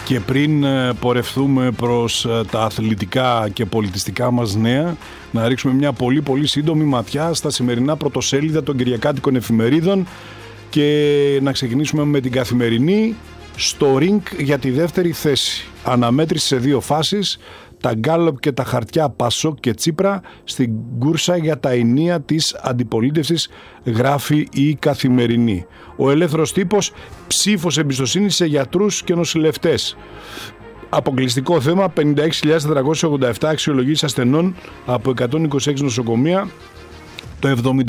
Και πριν πορευθούμε προς τα αθλητικά και πολιτιστικά μας νέα, να ρίξουμε μια πολύ πολύ σύντομη ματιά στα σημερινά πρωτοσέλιδα των κυριακάτικων εφημερίδων και να ξεκινήσουμε με την Καθημερινή. Στο ριγκ για τη δεύτερη θέση. Αναμέτρηση σε 2 φάσεις. Τα γκάλοπ και τα χαρτιά Πασόκ και Τσίπρα στην κούρσα για τα ενία της αντιπολίτευσης, γράφει η Καθημερινή. Ο ελεύθερος τύπος, ψήφος εμπιστοσύνης σε γιατρούς και νοσηλευτές. Αποκλειστικό θέμα, 56.487 αξιολογήσεις ασθενών από 126 νοσοκομεία. Το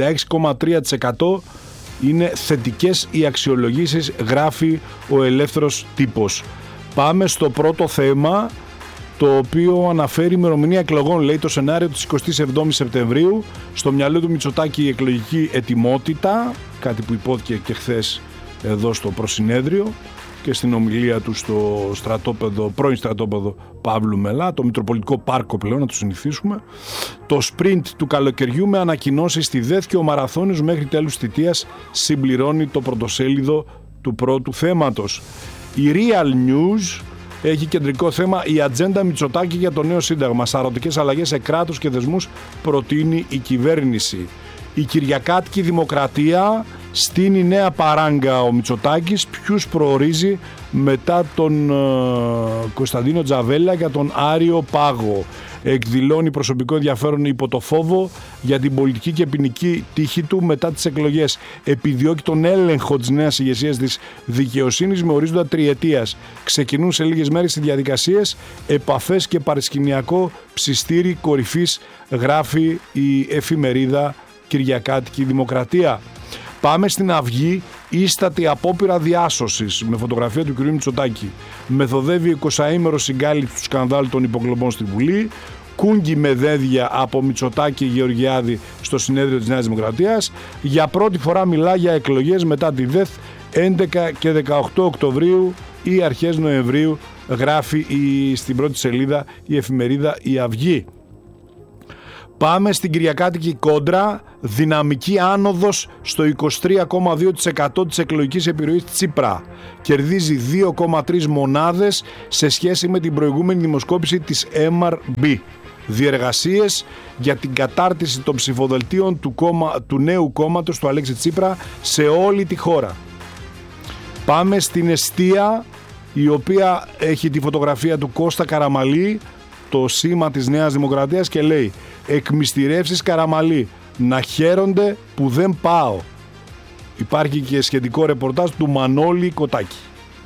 76,3% είναι θετικές οι αξιολογήσεις, γράφει ο ελεύθερος τύπος. Πάμε στο πρώτο θέμα, το οποίο αναφέρει ημερομηνία εκλογών. Λέει το σενάριο της 27ης Σεπτεμβρίου. Στο μυαλό του Μητσοτάκη η εκλογική ετοιμότητα, κάτι που υπόθηκε και χθες εδώ στο προσυνέδριο και στην ομιλία του στο στρατόπεδο, πρώην στρατόπεδο Παύλου Μελά, το Μητροπολιτικό Πάρκο πλέον, να το συνηθίσουμε. Το σπριντ του καλοκαιριού με ανακοινώσεις στη ΔΕΘ και ο μαραθώνιος μέχρι τέλους θητείας συμπληρώνει το πρωτοσέλιδο του πρώτου θέματος. Η Real News έχει κεντρικό θέμα η ατζέντα Μητσοτάκη για το νέο σύνταγμα. Σαρωτικές αλλαγές σε κράτος και θεσμούς προτείνει η κυβέρνηση. Η Κυριακάτικη Δημοκρατία στείνει νέα παράγκα ο Μητσοτάκης. Ποιους προορίζει μετά τον Κωνσταντίνο Τζαβέλα για τον Άριο Πάγο. Εκδηλώνει προσωπικό ενδιαφέρον υπό το φόβο για την πολιτική και ποινική τύχη του μετά τις εκλογές. Επιδιώκει τον έλεγχο της νέας ηγεσίας της δικαιοσύνης με ορίζοντα τριετίας. Ξεκινούν σε λίγες μέρες οι διαδικασίες, επαφές και παρασκηνιακό ψιστήρι κορυφής, γράφει η εφημερίδα Κυριακάτικη Δημοκρατία. Πάμε στην Αυγή. Ίστατη απόπειρα διάσωσης με φωτογραφία του κ. Μητσοτάκη. Μεθοδεύει 20ημερο συγκάλυψη του σκανδάλου των υποκλοπών στη Βουλή. Κούγκι με δέδια από Μητσοτάκη Γεωργιάδη στο συνέδριο της Νέας Δημοκρατίας. Για πρώτη φορά μιλά για εκλογές μετά τη ΔΕΘ 11 και 18 Οκτωβρίου ή αρχές Νοεμβρίου, γράφει στην πρώτη σελίδα η εφημερίδα Η Αυγή. Πάμε στην Κυριακάτικη Κόντρα. Δυναμική άνοδος στο 23,2% της εκλογικής επιρροής Τσίπρα. Κερδίζει 2,3 μονάδες σε σχέση με την προηγούμενη δημοσκόπηση της MRB. Διεργασίες για την κατάρτιση των ψηφοδελτίων του νέου κόμματος του Αλέξη Τσίπρα σε όλη τη χώρα. Πάμε στην Εστία, η οποία έχει τη φωτογραφία του Κώστα Καραμαλή, το σήμα της Νέας Δημοκρατίας, και λέει: εκμυστηρεύσεις Καραμαλή, να χαίρονται που δεν πάω. Υπάρχει και σχετικό ρεπορτάζ του Μανώλη Κοτάκη.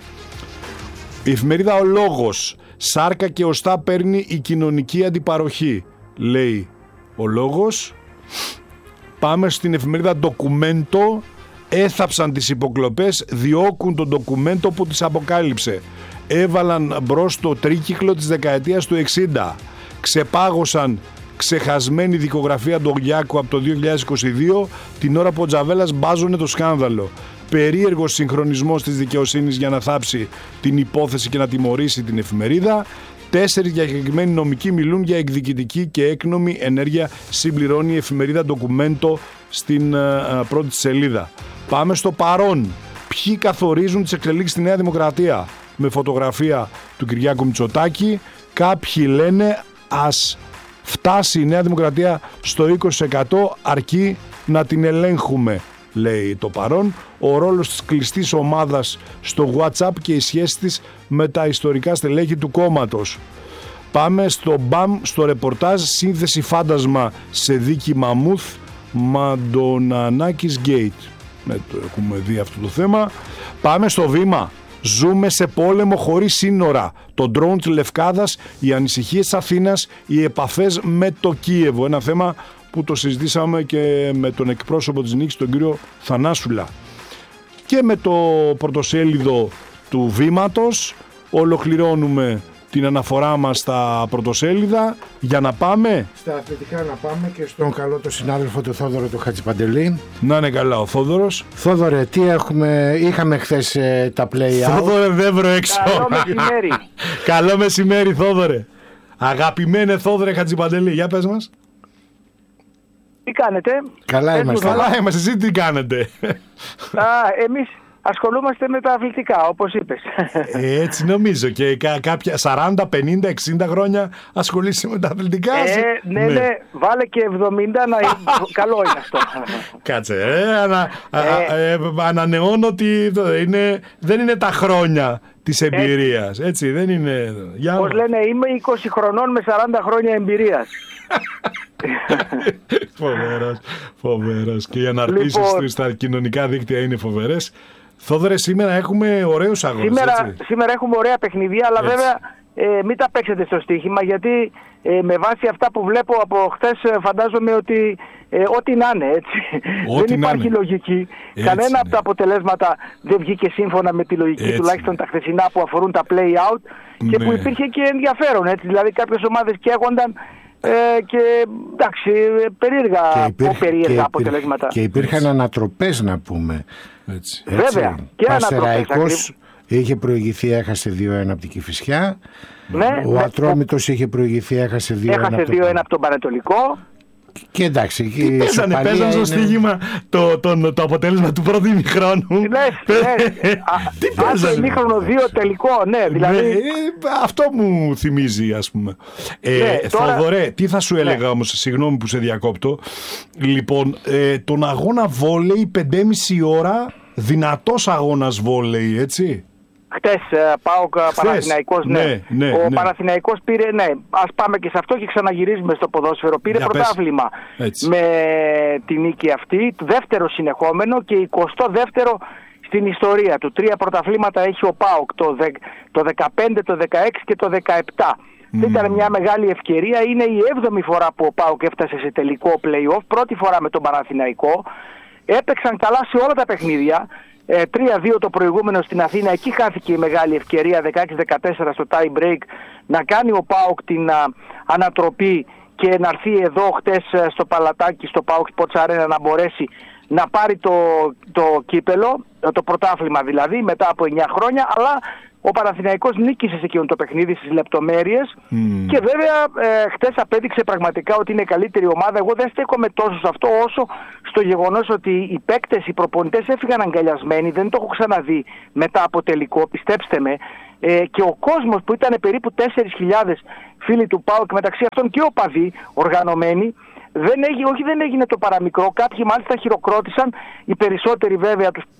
Η εφημερίδα Ο Λόγος. Σάρκα και οστά παίρνει η κοινωνική αντιπαροχή, λέει ο Λόγος. Πάμε στην εφημερίδα Ντοκουμέντο. Έθαψαν τις υποκλοπές, διώκουν τον Ντοκουμέντο που τις αποκάλυψε. Έβαλαν μπρος το τρίκυκλο της δεκαετίας του 60. Ξεπάγωσαν ξεχασμένη δικογραφία Ντογιάκου από το 2022, την ώρα που ο Τζαβέλας μπάζωνε το σκάνδαλο. Περίεργος συγχρονισμός της δικαιοσύνης για να θάψει την υπόθεση και να τιμωρήσει την εφημερίδα. 4 διακεκριμένοι νομικοί μιλούν για εκδικητική και έκνομη ενέργεια, συμπληρώνει η εφημερίδα Ντοκουμέντο στην πρώτη σελίδα. Πάμε στο παρόν. Ποιοι καθορίζουν τις εξελίξεις στη Νέα Δημοκρατία, με φωτογραφία του Κυριάκου Μητσοτάκη. Κάποιοι λένε ας φτάσει η Νέα Δημοκρατία στο 20%, αρκεί να την ελέγχουμε, λέει το παρόν. Ο ρόλος της κλειστής ομάδας στο WhatsApp και η σχέση της με τα ιστορικά στελέχη του κόμματος. Πάμε στο BAM, στο ρεπορτάζ σύνθεση φάντασμα σε δίκη Μαμούθ, Μαντονανάκης Gate. Το έχουμε δει αυτό το θέμα. Πάμε στο Βήμα. Ζούμε σε πόλεμο χωρίς σύνορα. Το ντρόουν της Λευκάδας, οι ανησυχίες της Αθήνας, οι επαφές με το Κίεβο. Ένα θέμα που το συζητήσαμε και με τον εκπρόσωπο της Νίκης, τον κύριο Θανάσουλα. Και με το πρωτοσέλιδο του Βήματος ολοκληρώνουμε την αναφορά μας στα πρωτοσέλιδα. Για να πάμε στα αθλητικά, να πάμε και στον καλό το συνάδελφο του Θόδωρο του Χατζηπαντελή. Να είναι καλά ο Θόδωρος. Θόδωρε, τι είχαμε χθες τα play-out. Θόδωρε, δεν βρω έξω. Καλό μεσημέρι. Καλό μεσημέρι, Θόδωρε. Αγαπημένε Θόδωρε Χατζηπαντελή, για πες μας. Τι κάνετε? Καλά είμαστε. Καλά είμαστε, εσείς τι κάνετε? Εμείς ασχολούμαστε με τα αθλητικά, όπως είπες. Έτσι νομίζω. Και κάποια 40, 50, 60 χρόνια ασχολείσαι με τα αθλητικά. Ναι, βάλε και 70 καλό είναι αυτό. Κάτσε, ανανεώνω ότι δεν είναι τα χρόνια της εμπειρίας. Έτσι, δεν είναι. Πώς λένε, είμαι 20 χρονών με 40 χρόνια εμπειρίας. Φοβερός. Και οι αναρτήσεις στα κοινωνικά δίκτυα είναι φοβερές. Θόδωρε, σήμερα έχουμε ωραίους αγώνες. Σήμερα έχουμε ωραία παιχνιδιά, αλλά βέβαια μην τα παίξετε στο στοίχημα, γιατί με βάση αυτά που βλέπω από χτες φαντάζομαι ότι ό,τι να είναι, έτσι. Δεν υπάρχει λογική. Έτσι, κανένα από τα αποτελέσματα δεν βγήκε σύμφωνα με τη λογική, έτσι, τουλάχιστον τα χθεσινά που αφορούν τα play-out και που υπήρχε και ενδιαφέρον, έτσι. Δηλαδή κάποιες ομάδες καίγονταν και εντάξει, περίεργα αποτελέσματα. Και υπήρχαν ανατροπές, να πούμε. Έτσι. Βέβαια, και Πανσεραϊκός είχε προηγηθεί, έχασε 2-1 από την Κηφισιά. Ο Ατρόμητος είχε προηγηθεί, έχασε 2-1 από τον Πανετολικό. Και εντάξει, παίζανε στο στοίχημα το αποτέλεσμα του πρώτου ημιχρόνου. Τι παίζανε? Ημίχρονο 2 τελικό, ναι, δηλαδή. Αυτό μου θυμίζει, ας πούμε. Θοδωρέ, τι θα σου έλεγα όμως, συγγνώμη που σε διακόπτω. Λοιπόν, τον αγώνα βόλεϊ 5,5 ώρα, δυνατός αγώνας βόλεϊ, έτσι. Χτες ΠΑΟΚ Παναθηναϊκός, ναι. Ο Παναθηναϊκός πήρε, ας πάμε και σε αυτό και ξαναγυρίζουμε στο ποδόσφαιρο. Πήρε πρωτάθλημα με την νίκη αυτή, το δεύτερο συνεχόμενο και 22ο στην ιστορία του. 3 πρωταθλήματα έχει ο ΠΑΟΚ, το 15, το 16 και το 17. Ήταν μια μεγάλη ευκαιρία, είναι η 7η φορά που ο ΠΑΟΚ έφτασε σε τελικό play-off, πρώτη φορά με τον Παναθηναϊκό. Έπαιξαν καλά σε όλα τα παιχνίδια. 3-2 το προηγούμενο στην Αθήνα, εκεί χάθηκε η μεγάλη ευκαιρία 16-14 στο tie break να κάνει ο ΠΑΟΚ την ανατροπή και να έρθει εδώ χτες στο Παλατάκι, στο ΠΑΟΚ Sports Arena, να μπορέσει να πάρει το κύπελο, το πρωτάθλημα δηλαδή, μετά από 9 χρόνια, αλλά ο Παναθηναϊκός νίκησε σε εκείνο το παιχνίδι στις λεπτομέρειες και βέβαια χτες απέδειξε πραγματικά ότι είναι η καλύτερη ομάδα. Εγώ δεν στέκομαι τόσο σε αυτό όσο στο γεγονός ότι οι παίκτες, οι προπονητές έφυγαν αγκαλιασμένοι, δεν το έχω ξαναδεί μετά από τελικό, πιστέψτε με, και ο κόσμος που ήταν περίπου 4.000 φίλοι του ΠΑΟΚ, μεταξύ αυτών και οπαδοί οργανωμένοι, δεν έγινε το παραμικρό. Κάποιοι μάλιστα χειροκρότησαν, οι περισσότεροι βέβαια τους